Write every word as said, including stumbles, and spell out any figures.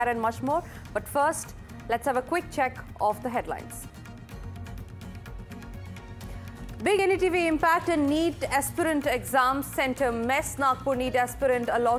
and much more. But first, let's have a quick check of the headlines. Big N D T V impact in NEET aspirant exam center mess. Nagpur NEET aspirant allotted